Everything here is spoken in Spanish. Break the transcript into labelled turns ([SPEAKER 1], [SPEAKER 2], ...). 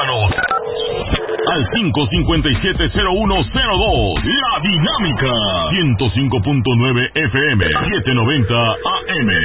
[SPEAKER 1] Llámanos al 557-0102. La Dinámica. 105.9 FM. 790 AM.